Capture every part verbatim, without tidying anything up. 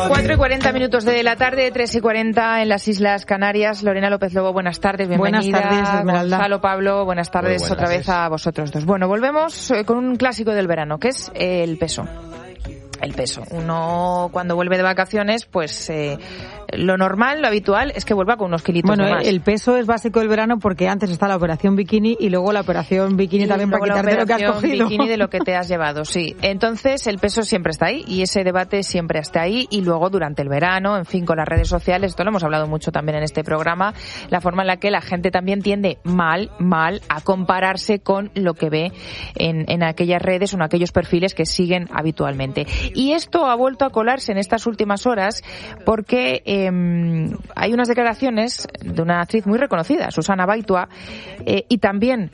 cuatro y cuarenta minutos de la tarde, tres y cuarenta en las Islas Canarias. Lorena López Lobo, buenas tardes, bienvenida. Buenas tardes, Esmeralda. Gonzalo Pablo, buenas tardes buenas otra vez a vosotros dos. Bueno, volvemos con un clásico del verano, que es el peso. El peso. Uno cuando vuelve de vacaciones, pues eh, lo normal, lo habitual es que vuelva con unos kilitos bueno, de más. El peso es básico del verano porque antes está la operación bikini y luego la operación bikini y también para quitarte lo que has cogido. Bikini de lo que te has llevado, sí. Entonces el peso siempre está ahí y ese debate siempre está ahí, y luego durante el verano, en fin, con las redes sociales, esto lo hemos hablado mucho también en este programa, la forma en la que la gente también tiende mal, mal a compararse con lo que ve en, en aquellas redes o en aquellos perfiles que siguen habitualmente. Y esto ha vuelto a colarse en estas últimas horas porque eh, hay unas declaraciones de una actriz muy reconocida, Susana Baitua, eh, y también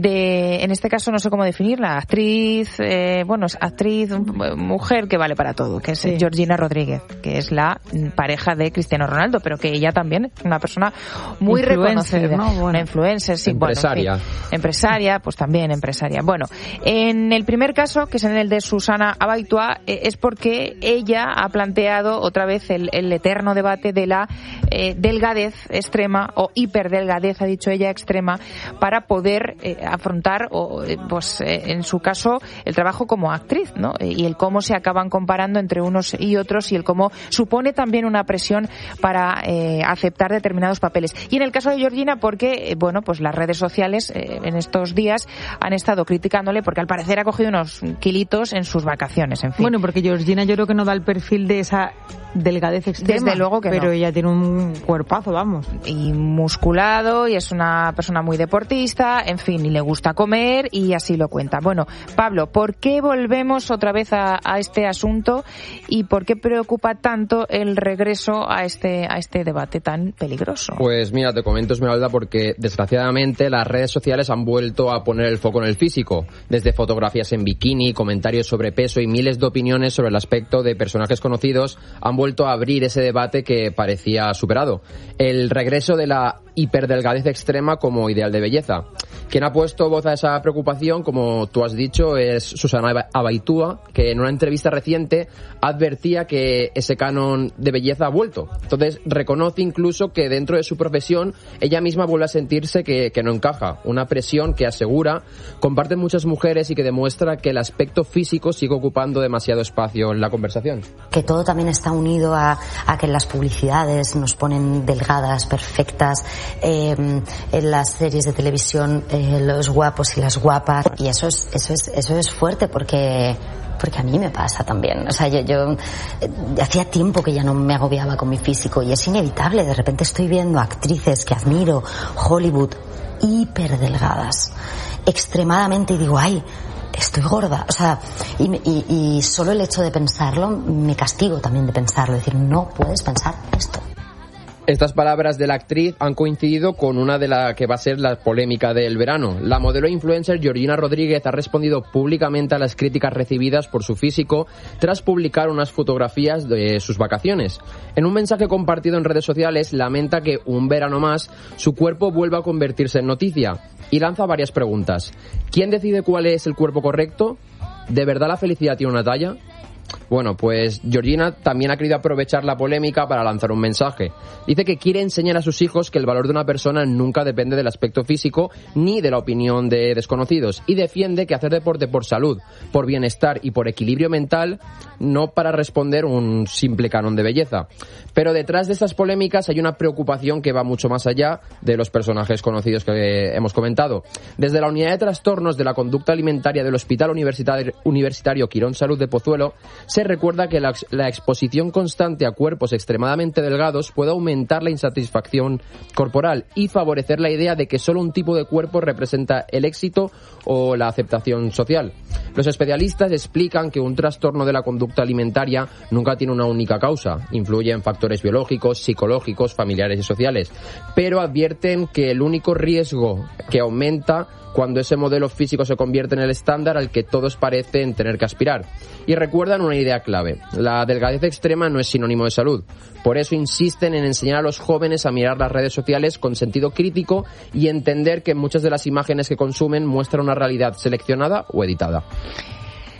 de, en este caso no sé cómo definirla, actriz, eh, bueno, es actriz, mujer que vale para todo, que es sí. Georgina Rodríguez, que es la pareja de Cristiano Ronaldo, pero que ella también es una persona muy influencer, reconocida, ¿no? Bueno. Una influencer, sí, empresaria. Bueno, en fin, empresaria, pues también empresaria. Bueno, en el primer caso, que es en el de Susana Baitua, eh, es porque ella ha planteado otra vez el, el eterno debate de la eh, delgadez extrema o hiperdelgadez, ha dicho ella, extrema, para poder eh, afrontar, o eh, pues eh, en su caso, el trabajo como actriz, ¿no? Y el cómo se acaban comparando entre unos y otros, y el cómo supone también una presión para eh, aceptar determinados papeles. Y en el caso de Georgina, porque, eh, bueno, pues las redes sociales eh, en estos días han estado criticándole porque al parecer ha cogido unos kilitos en sus vacaciones, en fin. Bueno, porque Georgina yo creo que no da el perfil de esa delgadez extrema. Desde luego que pero no. Ella tiene un cuerpazo, vamos. Y musculado, y es una persona muy deportista, en fin, y le gusta comer, y así lo cuenta. Bueno, Pablo, ¿por qué volvemos otra vez a, a este asunto y por qué preocupa tanto el regreso a este a este debate tan peligroso? Pues mira, te comento, Esmeralda, porque desgraciadamente las redes sociales han vuelto a poner el foco en el físico, desde fotografías en bikini, comentarios sobre peso y miles de opiniones sobre el aspecto de personajes conocidos han vuelto a abrir ese debate que parecía superado. El regreso de la hiperdelgadez extrema como ideal de belleza. Quien ha puesto voz a esa preocupación, como tú has dicho, es Susana Baitua, que en una entrevista reciente advertía que ese canon de belleza ha vuelto. Entonces reconoce incluso que dentro de su profesión ella misma vuelve a sentirse que, que no encaja. Una presión que asegura comparten muchas mujeres y que demuestra que el aspecto físico sigue ocupando demasiado espacio en la conversación. Que todo también está unido a, a que en las publicidades nos ponen delgadas, perfectas, eh, en las series de televisión eh, los guapos y las guapas, y eso es eso es eso es fuerte porque porque a mí me pasa también. O sea, yo, yo eh, hacía tiempo que ya no me agobiaba con mi físico y es inevitable. De repente estoy viendo actrices que admiro, Hollywood, hiperdelgadas, extremadamente, y digo, ay, estoy gorda. O sea, y, y, y solo el hecho de pensarlo, me castigo también de pensarlo, decir, no puedes pensar esto. Estas palabras de la actriz han coincidido con una de la que va a ser la polémica del verano. La modelo e influencer Georgina Rodríguez ha respondido públicamente a las críticas recibidas por su físico tras publicar unas fotografías de sus vacaciones. En un mensaje compartido en redes sociales lamenta que un verano más su cuerpo vuelva a convertirse en noticia y lanza varias preguntas. ¿Quién decide cuál es el cuerpo correcto? ¿De verdad la felicidad tiene una talla? Bueno, pues Georgina también ha querido aprovechar la polémica para lanzar un mensaje. Dice que quiere enseñar a sus hijos que el valor de una persona nunca depende del aspecto físico ni de la opinión de desconocidos, y defiende que hacer deporte por salud, por bienestar y por equilibrio mental, no para responder un simple canon de belleza. Pero detrás de estas polémicas hay una preocupación que va mucho más allá de los personajes conocidos que hemos comentado. Desde la Unidad de Trastornos de la Conducta Alimentaria del Hospital Universitario, Universitario Quirón Salud de Pozuelo se recuerda que la, la exposición constante a cuerpos extremadamente delgados puede aumentar la insatisfacción corporal y favorecer la idea de que solo un tipo de cuerpo representa el éxito o la aceptación social. Los especialistas explican que un trastorno de la conducta alimentaria nunca tiene una única causa, influye en factores biológicos, psicológicos, familiares y sociales, pero advierten que el único riesgo que aumenta cuando ese modelo físico se convierte en el estándar al que todos parecen tener que aspirar. Y recuerdan una idea clave: la delgadez extrema no es sinónimo de salud. Por eso insisten en enseñar a los jóvenes a mirar las redes sociales con sentido crítico y entender que muchas de las imágenes que consumen muestran una realidad seleccionada o editada.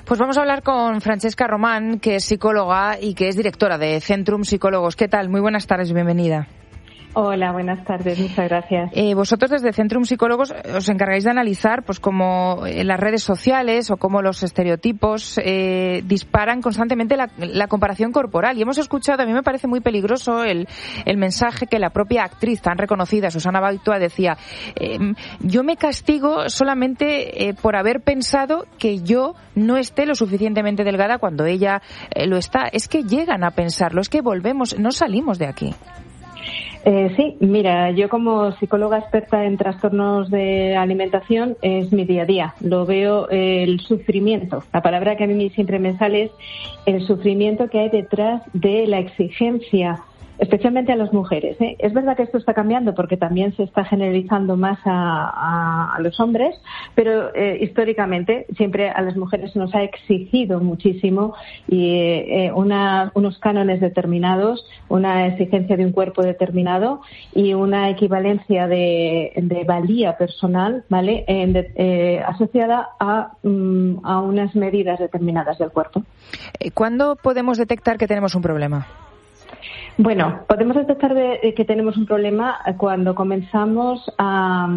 Pues vamos a hablar con Francesca Román, que es psicóloga y que es directora de Centrum Psicólogos. ¿Qué tal? Muy buenas tardes, bienvenida. Hola, buenas tardes, muchas gracias. Eh, vosotros desde Centrum Psicólogos os encargáis de analizar pues cómo las redes sociales o cómo los estereotipos eh, disparan constantemente la, la comparación corporal. Y hemos escuchado, a mí me parece muy peligroso el, el mensaje que la propia actriz tan reconocida, Susana Baitua, decía, eh, yo me castigo solamente eh, por haber pensado que yo no esté lo suficientemente delgada cuando ella eh, lo está. Es que llegan a pensarlo, es que volvemos, no salimos de aquí. Eh, sí, mira, yo como psicóloga experta en trastornos de alimentación es mi día a día. Lo veo eh, el sufrimiento. La palabra que a mí siempre me sale es el sufrimiento que hay detrás de la exigencia, especialmente a las mujeres, ¿eh? Es verdad que esto está cambiando porque también se está generalizando más a, a, a los hombres, pero eh, históricamente siempre a las mujeres se nos ha exigido muchísimo y eh, una, unos cánones determinados, una exigencia de un cuerpo determinado y una equivalencia de, de valía personal, ¿vale? En de, eh, asociada a, um, a unas medidas determinadas del cuerpo. ¿Cuándo podemos detectar que tenemos un problema? Bueno, podemos detectar de, que tenemos un problema cuando comenzamos a,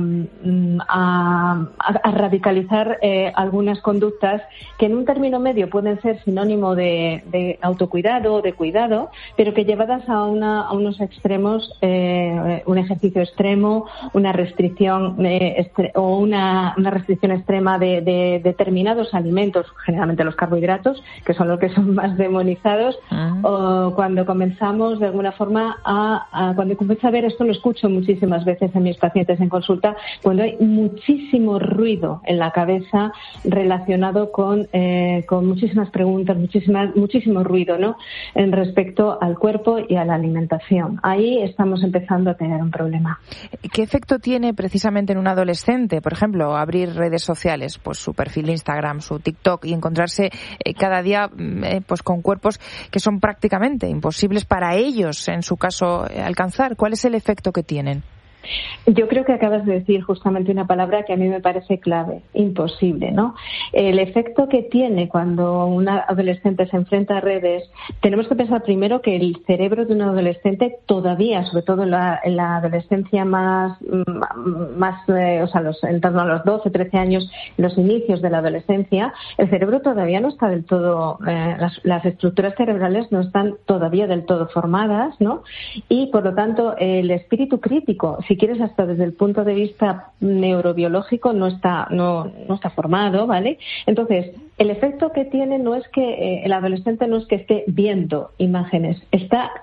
a, a radicalizar eh, algunas conductas que en un término medio pueden ser sinónimo de, de autocuidado o de cuidado, pero que llevadas a, una, a unos extremos, eh, un ejercicio extremo, una restricción eh, estre- o una, una restricción extrema de, de determinados alimentos, generalmente los carbohidratos, que son los que son más demonizados, uh-huh. o cuando comenzamos de alguna forma a, a cuando comienzo a ver esto, lo escucho muchísimas veces en mis pacientes en consulta, cuando hay muchísimo ruido en la cabeza relacionado con eh, con muchísimas preguntas, muchísimas muchísimo ruido, ¿no? En respecto al cuerpo y a la alimentación. Ahí estamos empezando a tener un problema. ¿Qué efecto tiene precisamente en un adolescente, por ejemplo, abrir redes sociales, pues su perfil de Instagram, su TikTok y encontrarse eh, cada día eh, pues con cuerpos que son prácticamente imposibles para ellos, en su caso, alcanzar? ¿Cuál es el efecto que tienen? Yo creo que acabas de decir justamente una palabra que a mí me parece clave, imposible, ¿no? El efecto que tiene cuando una adolescente se enfrenta a redes, tenemos que pensar primero que el cerebro de un adolescente todavía, sobre todo en la, en la adolescencia más, más eh, o sea, los, en torno a los doce, trece años, los inicios de la adolescencia, el cerebro todavía no está del todo, eh, las, las estructuras cerebrales no están todavía del todo formadas, ¿no? Y por lo tanto, el espíritu crítico, si quieres, hasta desde el punto de vista neurobiológico no está no no está formado, ¿vale? Entonces, el efecto que tiene no es que eh, el adolescente no es que esté viendo imágenes, está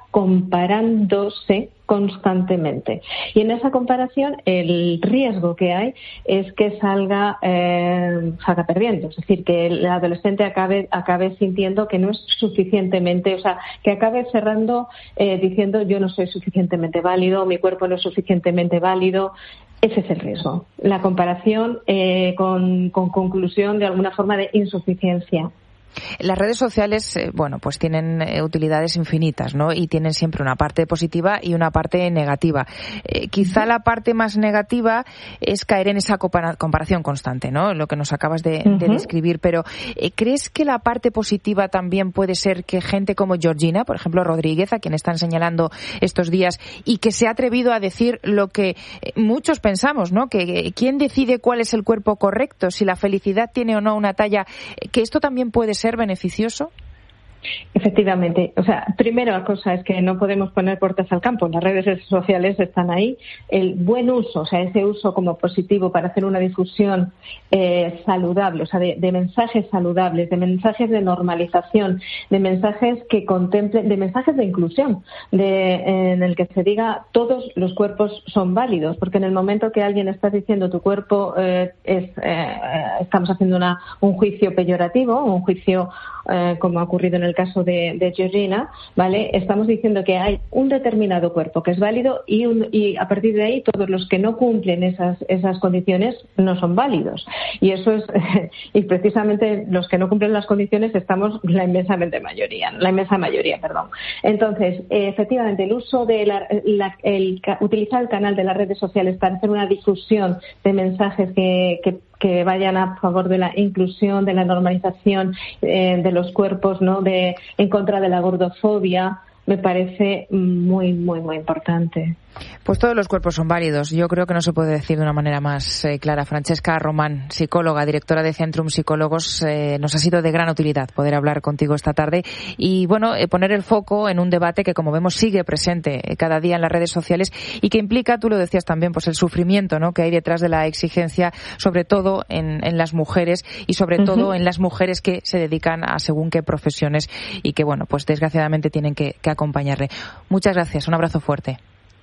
comparándose constantemente. Y en esa comparación el riesgo que hay es que salga eh, salga perdiendo, es decir, que el adolescente acabe acabe sintiendo que no es suficientemente, o sea, que acabe cerrando eh, diciendo yo no soy suficientemente válido, mi cuerpo no es suficientemente válido. Ese es el riesgo, la comparación eh, con, con conclusión de alguna forma de insuficiencia. Las redes sociales, eh, bueno, pues tienen eh, utilidades infinitas, ¿no? Y tienen siempre una parte positiva y una parte negativa. Eh, quizá la parte más negativa es caer en esa comparación constante, ¿no? Lo que nos acabas de, uh-huh. de describir. Pero, eh, ¿crees que la parte positiva también puede ser que gente como Georgina, por ejemplo, Rodríguez, a quien están señalando estos días, y que se ha atrevido a decir lo que muchos pensamos, ¿no? Que eh, quién decide cuál es el cuerpo correcto, si la felicidad tiene o no una talla, eh, que esto también puede ser beneficioso? Efectivamente. O sea, primera cosa es que no podemos poner puertas al campo. Las redes sociales están ahí. El buen uso, o sea, ese uso como positivo para hacer una difusión eh, saludable, o sea, de, de mensajes saludables, de mensajes de normalización, de mensajes que contemplen, de mensajes de inclusión, de, en el que se diga todos los cuerpos son válidos, porque en el momento que alguien está diciendo tu cuerpo eh, es, eh, estamos haciendo una, un juicio peyorativo, un juicio eh, como ha ocurrido en el caso de, de Georgina, ¿vale? Estamos diciendo que hay un determinado cuerpo que es válido y, un, y a partir de ahí todos los que no cumplen esas, esas condiciones no son válidos. Y eso es, y precisamente los que no cumplen las condiciones estamos la inmensamente mayoría, la inmensa mayoría, perdón. Entonces, eh, efectivamente, el uso de la, la, el, utilizar el canal de las redes sociales para hacer una difusión de mensajes que, que que vayan a favor de la inclusión, de la normalización eh, de los cuerpos, ¿no? De, en contra de la gordofobia, me parece muy, muy, muy importante. Pues todos los cuerpos son válidos. Yo creo que no se puede decir de una manera más eh, clara. Francesca Román, psicóloga, directora de Centrum Psicólogos, eh, nos ha sido de gran utilidad poder hablar contigo esta tarde y, bueno, eh, poner el foco en un debate que, como vemos, sigue presente eh, cada día en las redes sociales y que implica, tú lo decías también, pues el sufrimiento, ¿no?, que hay detrás de la exigencia, sobre todo en, en las mujeres y sobre uh-huh. todo en las mujeres que se dedican a según qué profesiones y que, bueno, pues desgraciadamente tienen que, que acompañarle. Muchas gracias. Un abrazo fuerte.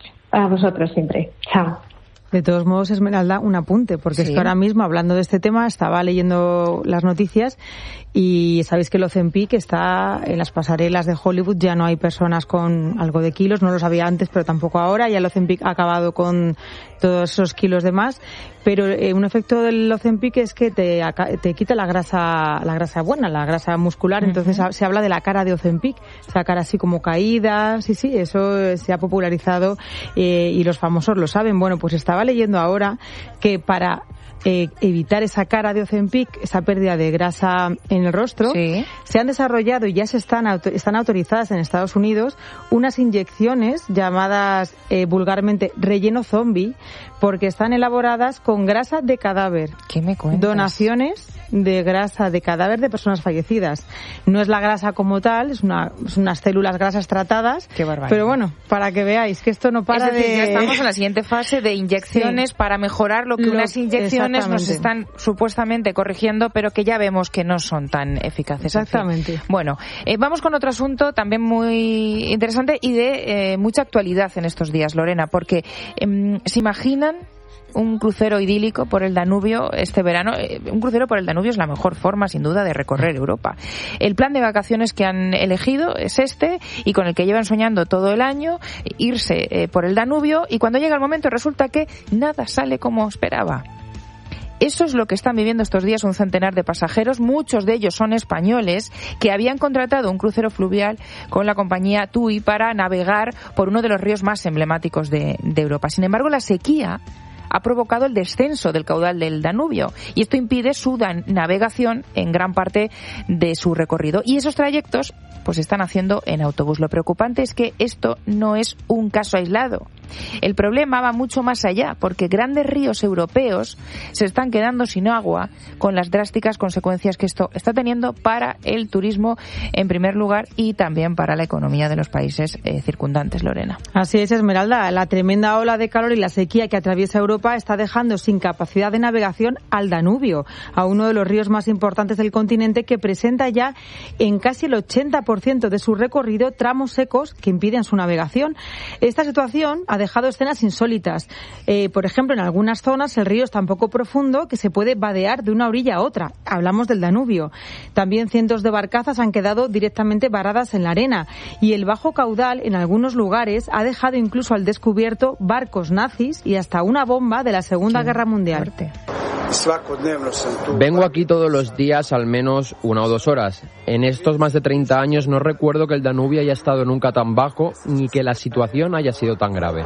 A vosotros siempre. Chao. De todos modos, Esmeralda, un apunte, porque sí. es que ahora mismo, hablando de este tema, estaba leyendo las noticias y sabéis que el Ozempic está en las pasarelas de Hollywood, ya no hay personas con algo de kilos, no lo sabía antes, pero tampoco ahora, ya el Ozempic ha acabado con todos esos kilos de más, pero eh, un efecto del Ozempic es que te, te quita la grasa la grasa buena, la grasa muscular, uh-huh. entonces se habla de la cara de Ozempic, esa cara así como caída, sí, sí, eso se ha popularizado eh, y los famosos lo saben. Bueno, pues estaba leyendo ahora que para eh, evitar esa cara de Ozempic, esa pérdida de grasa en el rostro, sí. se han desarrollado y ya se están auto- están autorizadas en Estados Unidos unas inyecciones llamadas eh, vulgarmente relleno zombie, porque están elaboradas con grasa de cadáver. ¿Qué me cuentas? Donaciones de grasa de cadáver de personas fallecidas. No es la grasa como tal, es, una, es unas células grasas tratadas. Qué barbaridad. Pero bueno, para que veáis que esto no para es decir, de... ya estamos en la siguiente fase de inyecciones sí. para mejorar lo que lo, unas inyecciones nos están supuestamente corrigiendo, pero que ya vemos que no son tan eficaces. Exactamente. En fin. Bueno, eh, vamos con otro asunto también muy interesante y de eh, mucha actualidad en estos días, Lorena, porque eh, se imaginan un crucero idílico por el Danubio este verano. Un crucero por el Danubio es la mejor forma, sin duda, de recorrer Europa. El plan de vacaciones que han elegido es este y con el que llevan soñando todo el año, irse eh, por el Danubio, y cuando llega el momento resulta que nada sale como esperaba. Eso es lo que están viviendo estos días un centenar de pasajeros, muchos de ellos son españoles, que habían contratado un crucero fluvial con la compañía TUI para navegar por uno de los ríos más emblemáticos de, de Europa. Sin embargo, la sequía ha provocado el descenso del caudal del Danubio y esto impide su navegación en gran parte de su recorrido. Y esos trayectos pues se están haciendo en autobús. Lo preocupante es que esto no es un caso aislado. El problema va mucho más allá, porque grandes ríos europeos se están quedando sin agua con las drásticas consecuencias que esto está teniendo para el turismo en primer lugar y también para la economía de los países eh, circundantes, Lorena. Así es, Esmeralda. La tremenda ola de calor y la sequía que atraviesa Europa está dejando sin capacidad de navegación al Danubio, a uno de los ríos más importantes del continente, que presenta ya en casi el ochenta por ciento de su recorrido tramos secos que impiden su navegación. Esta situación ha dejado escenas insólitas. Eh, por ejemplo, en algunas zonas el río es tan poco profundo que se puede vadear de una orilla a otra. Hablamos del Danubio. También cientos de barcazas han quedado directamente varadas en la arena y el bajo caudal en algunos lugares ha dejado incluso al descubierto barcos nazis y hasta una bomba de la Segunda sí, Guerra Mundial. Fuerte. Vengo aquí todos los días al menos una o dos horas. En estos más de treinta años no recuerdo que el Danubio haya estado nunca tan bajo ni que la situación haya sido tan grave.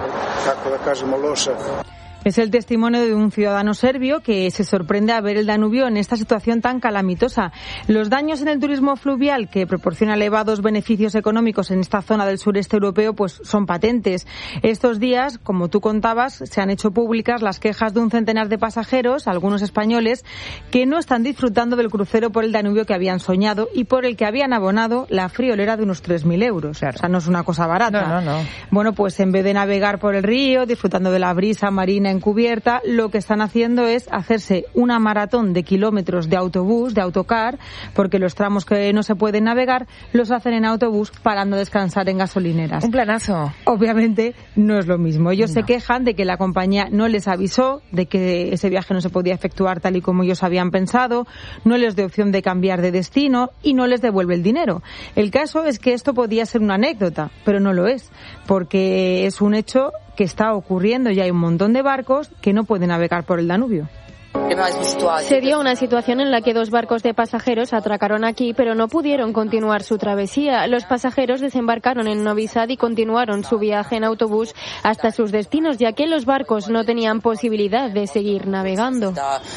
Es el testimonio de un ciudadano serbio que se sorprende a ver el Danubio en esta situación tan calamitosa. Los daños en el turismo fluvial, que proporciona elevados beneficios económicos en esta zona del sureste europeo, pues son patentes. Estos días, como tú contabas, se han hecho públicas las quejas de un centenar de pasajeros, algunos españoles, que no están disfrutando del crucero por el Danubio que habían soñado y por el que habían abonado la friolera de unos tres mil euros. Claro. O sea, no es una cosa barata. No, no, no. Bueno, pues en vez de navegar por el río, disfrutando de la brisa marina en cubierta, lo que están haciendo es hacerse una maratón de kilómetros de autobús, de autocar, porque los tramos que no se pueden navegar los hacen en autobús parando a descansar en gasolineras. Un planazo. Obviamente no es lo mismo. Ellos no. se quejan de que la compañía no les avisó, de que ese viaje no se podía efectuar tal y como ellos habían pensado, no les dio opción de cambiar de destino y no les devuelve el dinero. El caso es que esto podía ser una anécdota, pero no lo es, porque es un hecho que está ocurriendo y hay un montón de barcos que no pueden navegar por el Danubio. Se dio una situación en la que dos barcos de pasajeros atracaron aquí, pero no pudieron continuar su travesía. Los pasajeros desembarcaron en Novi Sad y continuaron su viaje en autobús hasta sus destinos, ya que los barcos no tenían posibilidad de seguir navegando.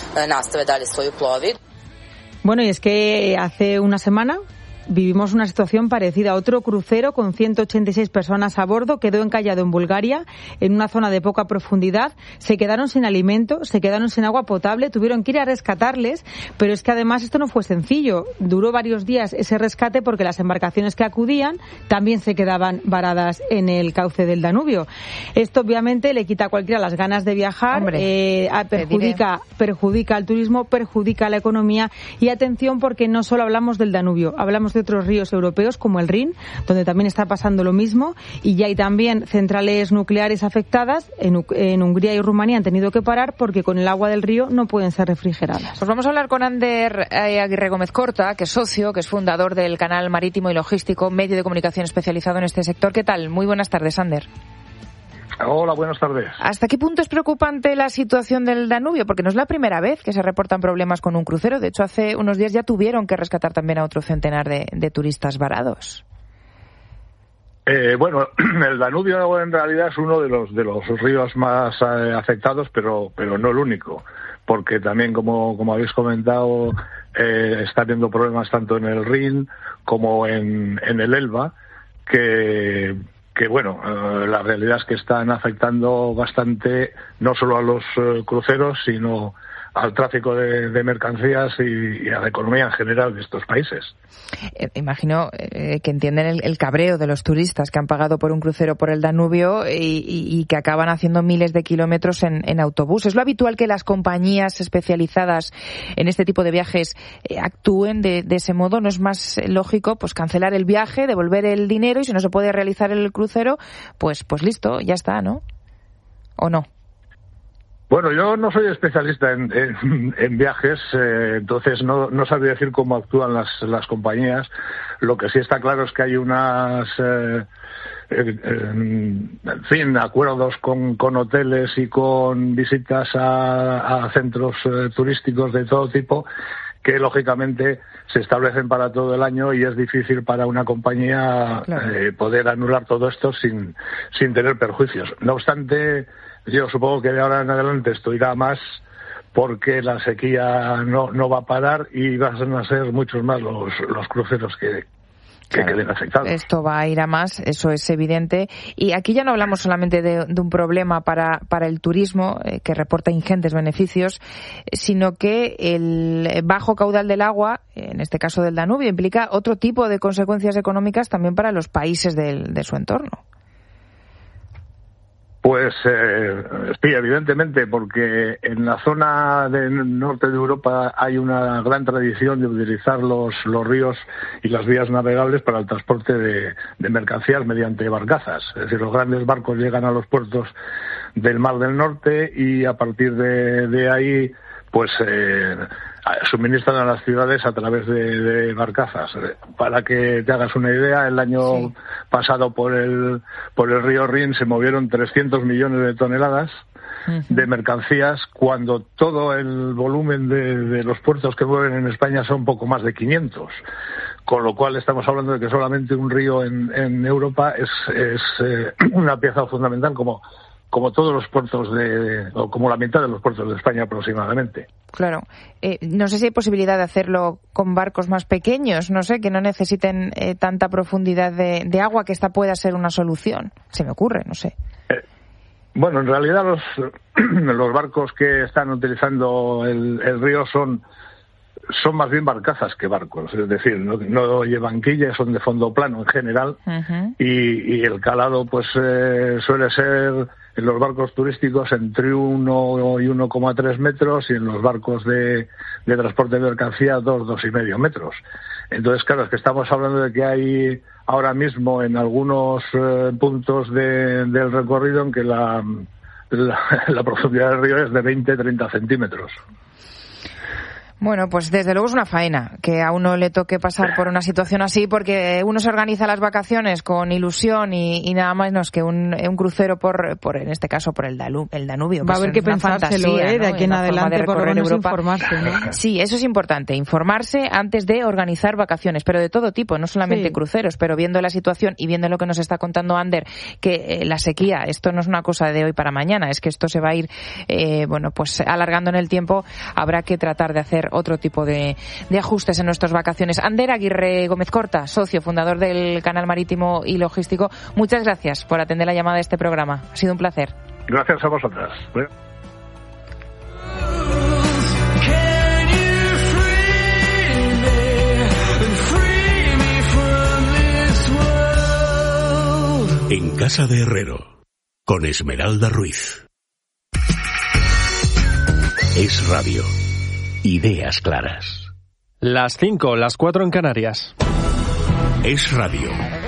Bueno, y es que hace una semana vivimos una situación parecida. Otro crucero con ciento ochenta y seis personas a bordo quedó encallado en Bulgaria, en una zona de poca profundidad. Se quedaron sin alimento, se quedaron sin agua potable, tuvieron que ir a rescatarles, pero es que además esto no fue sencillo. Duró varios días ese rescate porque las embarcaciones que acudían también se quedaban varadas en el cauce del Danubio. Esto obviamente le quita a cualquiera las ganas de viajar, eh, perjudica, perjudica al turismo, perjudica a la economía. Y atención, porque no solo hablamos del Danubio, hablamos de otros ríos europeos como el Rin, donde también está pasando lo mismo, y ya hay también centrales nucleares afectadas. En, en Hungría y Rumanía han tenido que parar porque con el agua del río no pueden ser refrigeradas. Pues vamos a hablar con Ander Aguirre Gómez Corta, que es socio, que es fundador del canal Marítimo y Logístico, medio de comunicación especializado en este sector. ¿Qué tal? Muy buenas tardes, Ander. Hola, buenas tardes. ¿Hasta qué punto es preocupante la situación del Danubio? Porque no es la primera vez que se reportan problemas con un crucero. De hecho, hace unos días ya tuvieron que rescatar también a otro centenar de, de turistas varados. Eh, bueno, el Danubio en realidad es uno de los de los ríos más eh, afectados, pero pero no el único, porque también, como como habéis comentado, eh, está habiendo problemas tanto en el Rin como en, en el Elba, que que bueno, eh, la realidad es que están afectando bastante no solo a los eh, cruceros, sino al tráfico de, de mercancías y, y a la economía en general de estos países. Eh, imagino eh, que entienden el, el cabreo de los turistas que han pagado por un crucero por el Danubio y, y, y que acaban haciendo miles de kilómetros en, en autobús. ¿Es lo habitual que las compañías especializadas en este tipo de viajes eh, actúen de, de ese modo? ¿No es más lógico pues cancelar el viaje, devolver el dinero y si no se puede realizar el crucero, pues pues listo, ya está, ¿no? ¿O no? Bueno, yo no soy especialista en, en, en viajes, eh, entonces no, no sabría decir cómo actúan las, las compañías. Lo que sí está claro es que hay unas, eh, eh, en fin, acuerdos con, con hoteles y con visitas a, a centros eh, turísticos de todo tipo que lógicamente se establecen para todo el año y es difícil para una compañía claro. eh, poder anular todo esto sin, sin tener perjuicios. No obstante, yo supongo que de ahora en adelante esto irá más porque la sequía no, no va a parar y van a ser muchos más los, los cruceros que, que queden afectados. Esto va a ir a más, eso es evidente. Y aquí ya no hablamos solamente de, de un problema para, para el turismo, eh, que reporta ingentes beneficios, sino que el bajo caudal del agua, en este caso del Danubio, implica otro tipo de consecuencias económicas también para los países del, de su entorno. Pues eh, sí, evidentemente, porque en la zona del norte de Europa hay una gran tradición de utilizar los, los ríos y las vías navegables para el transporte de, de mercancías mediante barcazas. Es decir, los grandes barcos llegan a los puertos del Mar del Norte y a partir de, de ahí pues eh, suministran a las ciudades a través de, de barcazas. Para que te hagas una idea, el año sí. pasado por el por el río Rin se movieron trescientos millones de toneladas uh-huh. de mercancías, cuando todo el volumen de, de los puertos que mueven en España son poco más de quinientos. Con lo cual estamos hablando de que solamente un río en, en Europa es, es eh, una pieza fundamental como como todos los puertos de, o como la mitad de los puertos de España aproximadamente. Claro. Eh, no sé si hay posibilidad de hacerlo con barcos más pequeños, no sé, que no necesiten eh, tanta profundidad de, de agua, que esta pueda ser una solución. Se me ocurre, no sé. Eh, bueno, en realidad los, los barcos que están utilizando el, el río son son más bien barcazas que barcos, es decir, no, no llevan quillas, son de fondo plano en general, uh-huh. y, y el calado pues eh, suele ser en los barcos turísticos entre uno y uno coma tres metros y en los barcos de, de transporte de mercancía dos, dos y medio metros. Entonces, claro, es que estamos hablando de que hay ahora mismo en algunos eh, puntos de, del recorrido en que la, la, la profundidad del río es de veinte a treinta centímetros. Bueno, pues desde luego es una faena que a uno le toque pasar por una situación así, porque uno se organiza las vacaciones con ilusión y, y nada menos que un, un crucero por, por, en este caso, por el, Dalu, el Danubio. Va a haber que pensárselo, ¿eh? De aquí en adelante, por lo menos informarse, ¿no? Sí, eso es importante, informarse antes de organizar vacaciones, pero de todo tipo, no solamente sí. cruceros, pero viendo la situación y viendo lo que nos está contando Ander, que eh, la sequía, esto no es una cosa de hoy para mañana, es que esto se va a ir, eh, bueno, pues alargando en el tiempo, habrá que tratar de hacer otro tipo de, de ajustes en nuestras vacaciones. Ander Aguirre Gómez Corta, socio fundador del Canal Marítimo y Logístico, muchas gracias por atender la llamada de este programa. Ha sido un placer. Gracias a vosotras. En Casa de Herrero, con Esmeralda Ruiz. Es Radio. Ideas claras. Las cinco, las cuatro en Canarias. Es Radio.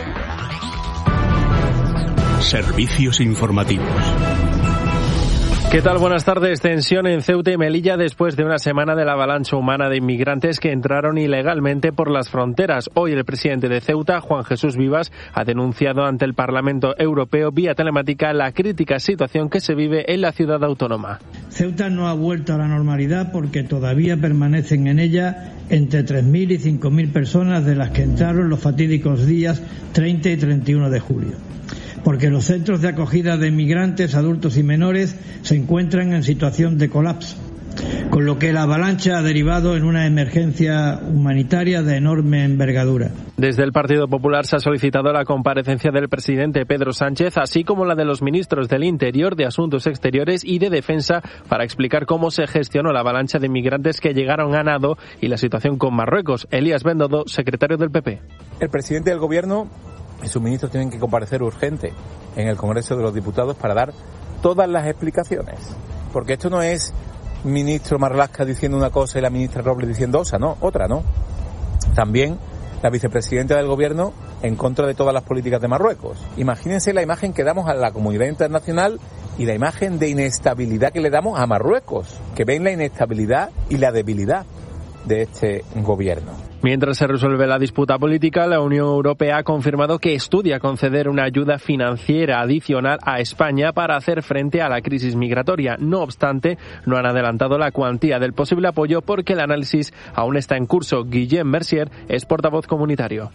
Servicios informativos. ¿Qué tal? Buenas tardes. Tensión en Ceuta y Melilla después de una semana de la avalancha humana de inmigrantes que entraron ilegalmente por las fronteras. Hoy el presidente de Ceuta, Juan Jesús Vivas, ha denunciado ante el Parlamento Europeo vía telemática la crítica situación que se vive en la ciudad autónoma. Ceuta no ha vuelto a la normalidad porque todavía permanecen en ella entre tres mil y cinco mil personas de las que entraron los fatídicos días treinta y treinta y uno de julio. Porque los centros de acogida de migrantes, adultos y menores se encuentran en situación de colapso, con lo que la avalancha ha derivado en una emergencia humanitaria de enorme envergadura. Desde el Partido Popular se ha solicitado la comparecencia del presidente Pedro Sánchez, así como la de los ministros del Interior, de Asuntos Exteriores y de Defensa, para explicar cómo se gestionó la avalancha de inmigrantes que llegaron a nado y la situación con Marruecos. Elías Bendodo, secretario del P P. El presidente del Gobierno y sus ministros tienen que comparecer urgente en el Congreso de los Diputados para dar todas las explicaciones. Porque esto no es ministro Marlaska diciendo una cosa y la ministra Robles diciendo otra, no, otra, ¿no? También la vicepresidenta del Gobierno en contra de todas las políticas de Marruecos. Imagínense la imagen que damos a la comunidad internacional y la imagen de inestabilidad que le damos a Marruecos, que ven la inestabilidad y la debilidad de este Gobierno. Mientras se resuelve la disputa política, la Unión Europea ha confirmado que estudia conceder una ayuda financiera adicional a España para hacer frente a la crisis migratoria. No obstante, no han adelantado la cuantía del posible apoyo porque el análisis aún está en curso. Guillem Mercier es portavoz comunitario.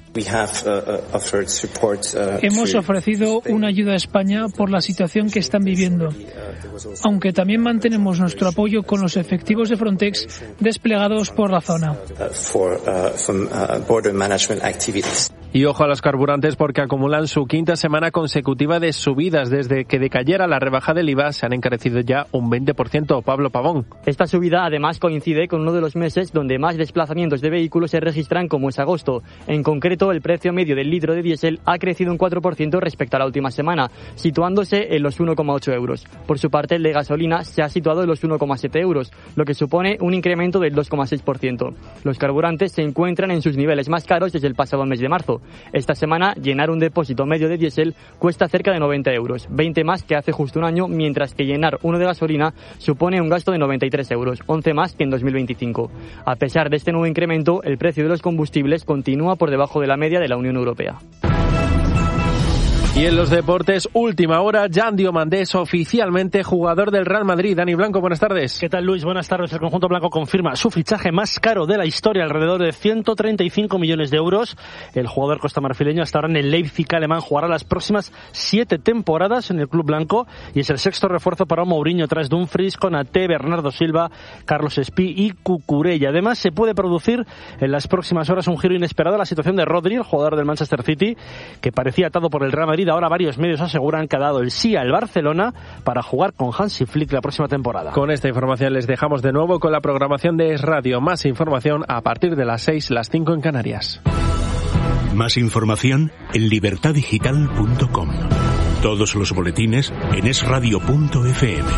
Hemos ofrecido una ayuda a España por la situación que están viviendo, aunque también mantenemos nuestro apoyo con los efectivos de Frontex desplegados por la zona. From, uh, border management activities. Y ojo a los carburantes porque acumulan su quinta semana consecutiva de subidas. Desde que decayera la rebaja del I V A se han encarecido ya un veinte por ciento. Pablo Pavón. Esta subida además coincide con uno de los meses donde más desplazamientos de vehículos se registran, como es agosto. En concreto, el precio medio del litro de diésel ha crecido un cuatro por ciento respecto a la última semana, situándose en los uno coma ocho euros. Por su parte, el de gasolina se ha situado en los uno coma siete euros, lo que supone un incremento del dos coma seis por ciento. Los carburantes se encuentran en sus niveles más caros desde el pasado mes de marzo. Esta semana, llenar un depósito medio de diésel cuesta cerca de noventa euros, veinte más que hace justo un año, mientras que llenar uno de gasolina supone un gasto de noventa y tres euros, once más que en dos mil veinticinco. A pesar de este nuevo incremento, el precio de los combustibles continúa por debajo de la media de la Unión Europea. Y en los deportes, última hora, Jan Diomandés, oficialmente jugador del Real Madrid. Dani Blanco, buenas tardes. ¿Qué tal, Luis? Buenas tardes. El conjunto blanco confirma su fichaje más caro de la historia, alrededor de ciento treinta y cinco millones de euros. El jugador costamarfileño hasta ahora en el Leipzig alemán jugará las próximas siete temporadas en el club blanco y es el sexto refuerzo para Mourinho tras Dumfries, Konaté, Bernardo Silva, Carlos Espí y Cucurella. Además, se puede producir en las próximas horas un giro inesperado a la situación de Rodri, el jugador del Manchester City, que parecía atado por el Real Madrid. Ahora varios medios aseguran que ha dado el sí al Barcelona para jugar con Hansi Flick la próxima temporada. Con esta información les dejamos de nuevo con la programación de Es Radio. Más información a partir de las seis, las cinco en Canarias. Más información en libertad digital punto com. Todos los boletines en es radio punto efe eme.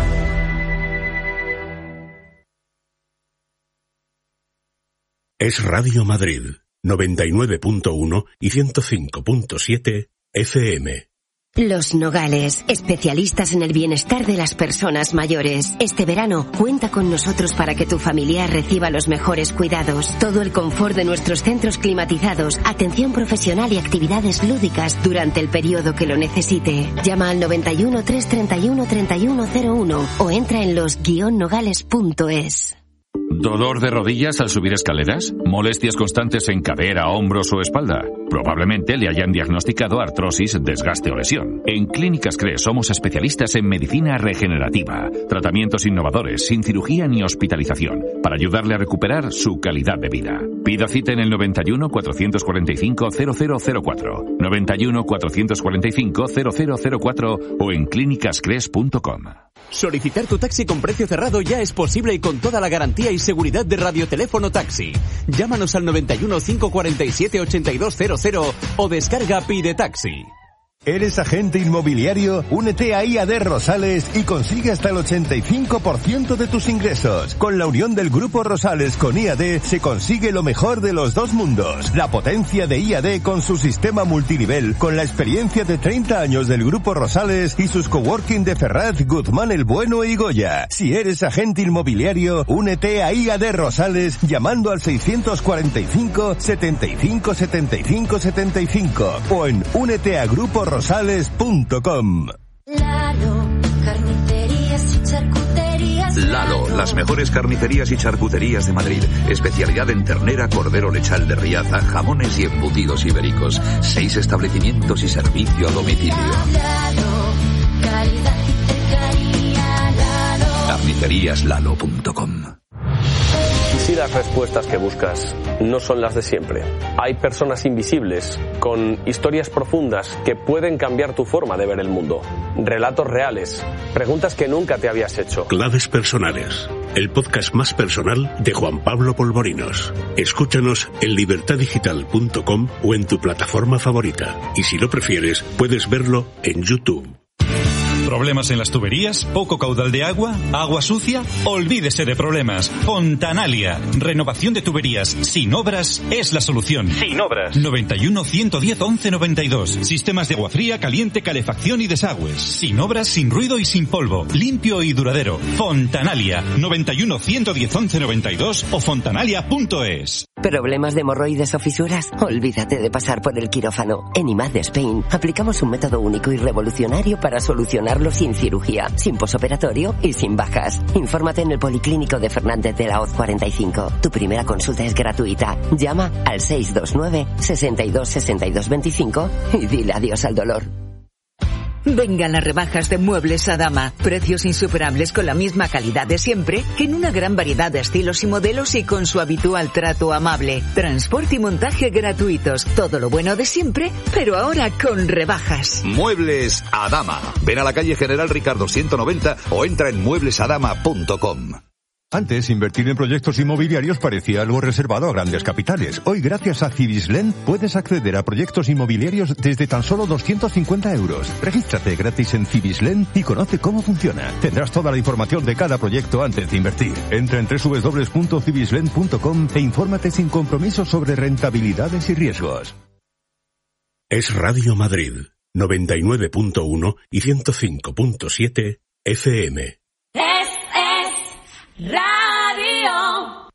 Es Radio Madrid, noventa y nueve punto uno y ciento cinco punto siete F M. Los Nogales, especialistas en el bienestar de las personas mayores. Este verano, cuenta con nosotros para que tu familiar reciba los mejores cuidados. Todo el confort de nuestros centros climatizados, atención profesional y actividades lúdicas durante el periodo que lo necesite. Llama al noventa y uno, trescientos treinta y uno, treinta y uno cero uno o entra en los guion nogales punto es. ¿Dolor de rodillas al subir escaleras? ¿Molestias constantes en cadera, hombros o espalda? Probablemente le hayan diagnosticado artrosis, desgaste o lesión. En Clínicas CRES somos especialistas en medicina regenerativa, tratamientos innovadores, sin cirugía ni hospitalización, para ayudarle a recuperar su calidad de vida. Pida cita en el noventa y uno, cuatrocientos cuarenta y cinco, cero cero cero cuatro, noventa y uno, cuatrocientos cuarenta y cinco, cero cero cero cuatro o en clínicas cres punto com. Solicitar tu taxi con precio cerrado ya es posible y con toda la garantía y seguridad de Radioteléfono Taxi. Llámanos al noventa y uno, cinco cuarenta y siete, ochenta y dos cero cero o descarga Pide Taxi. ¿Eres agente inmobiliario? Únete a I A D Rosales y consigue hasta el ochenta y cinco por ciento de tus ingresos. Con la unión del Grupo Rosales con I A D se consigue lo mejor de los dos mundos. La potencia de I A D con su sistema multinivel, con la experiencia de treinta años del Grupo Rosales y sus coworking de Ferraz, Guzmán el Bueno y Goya. Si eres agente inmobiliario, únete a I A D Rosales llamando al seiscientos cuarenta y cinco, setenta y cinco, setenta y cinco, setenta y cinco o en únete a Grupo Rosales punto com. Lalo, carnicerías y charcuterías. Lalo, las mejores carnicerías y charcuterías de Madrid. Especialidad en ternera, cordero lechal de Riaza, jamones y embutidos ibéricos. Seis establecimientos y servicio a domicilio. Lalo, calidad y cercanía. Lalo. carnicerías lalo punto com. Si las respuestas que buscas no son las de siempre, hay personas invisibles con historias profundas que pueden cambiar tu forma de ver el mundo. Relatos reales, preguntas que nunca te habías hecho. Claves personales, el podcast más personal de Juan Pablo Polvorinos. Escúchanos en libertad digital punto com o en tu plataforma favorita. Y si lo prefieres, puedes verlo en YouTube. ¿Problemas en las tuberías? ¿Poco caudal de agua? ¿Agua sucia? Olvídese de problemas. Fontanalia. Renovación de tuberías sin obras es la solución. Sin obras. noventa y uno, ciento diez, once noventa y dos. Sistemas de agua fría, caliente, calefacción y desagües. Sin obras, sin ruido y sin polvo. Limpio y duradero. Fontanalia. noventa y uno, ciento diez, once noventa y dos o fontanalia punto es. ¿Problemas de hemorroides o fisuras? Olvídate de pasar por el quirófano. En I M A D Spain aplicamos un método único y revolucionario para solucionar sin cirugía, sin posoperatorio y sin bajas. Infórmate en el Policlínico de Fernández de la Hoz cuarenta y cinco. Tu primera consulta es gratuita. Llama al seis dos nueve, sesenta y dos, sesenta y dos veinticinco y dile adiós al dolor. Vengan las rebajas de Muebles Adama. Precios insuperables con la misma calidad de siempre, en una gran variedad de estilos y modelos y con su habitual trato amable. Transporte y montaje gratuitos. Todo lo bueno de siempre, pero ahora con rebajas. Muebles Adama. Ven a la calle General Ricardo ciento noventa o entra en muebles adama punto com. Antes, invertir en proyectos inmobiliarios parecía algo reservado a grandes capitales. Hoy, gracias a Cibislen, puedes acceder a proyectos inmobiliarios desde tan solo doscientos cincuenta euros. Regístrate gratis en Cibislen y conoce cómo funciona. Tendrás toda la información de cada proyecto antes de invertir. Entra en doble u doble u doble u punto cibislen punto com e infórmate sin compromiso sobre rentabilidades y riesgos. Es Radio Madrid, noventa y nueve punto uno y ciento cinco punto siete F M. Radio.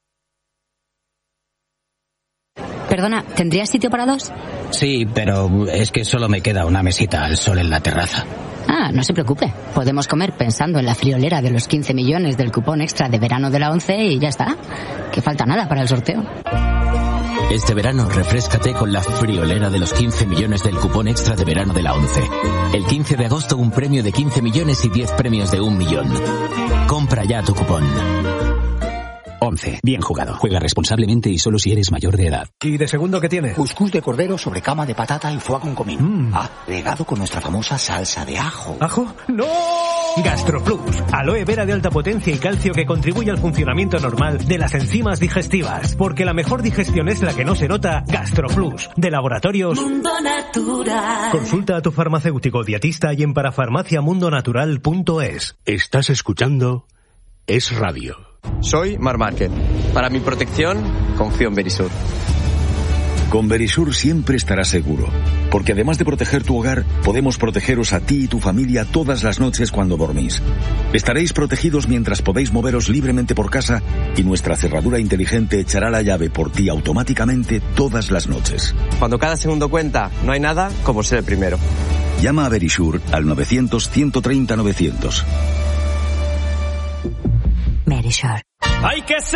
Perdona, ¿tendrías sitio para dos? Sí, pero es que solo me queda una mesita al sol en la terraza. Ah, no se preocupe. Podemos comer pensando en la friolera de los quince millones del cupón extra de verano de la ONCE y ya está. Que falta nada para el sorteo. Este verano, refréscate con la friolera de los quince millones del cupón extra de verano de la ONCE. El quince de agosto, un premio de quince millones y diez premios de un millón. Compra ya tu cupón. ONCE. Bien jugado. Juega responsablemente y solo si eres mayor de edad. ¿Y de segundo qué tiene? Cuscús de cordero sobre cama de patata y foie con comino. Mm. Agregado con nuestra famosa salsa de ajo. ¿Ajo? ¡No! GastroPlus. Aloe vera de alta potencia y calcio que contribuye al funcionamiento normal de las enzimas digestivas. Porque la mejor digestión es la que no se nota. GastroPlus. De Laboratorios Mundo Natural. Consulta a tu farmacéutico dietista y en parafarmacia mundo natural punto es. Estás escuchando Es Radio. Soy Mar Márquez. Para mi protección, confío en Verisur. Con Verisur siempre estarás seguro, porque además de proteger tu hogar, podemos protegeros a ti y tu familia todas las noches cuando dormís. Estaréis protegidos mientras podéis moveros libremente por casa y nuestra cerradura inteligente echará la llave por ti automáticamente todas las noches. Cuando cada segundo cuenta, no hay nada como ser el primero. Llama a Verisur al novecientos, ciento treinta, novecientos. Verisur. Hay que ser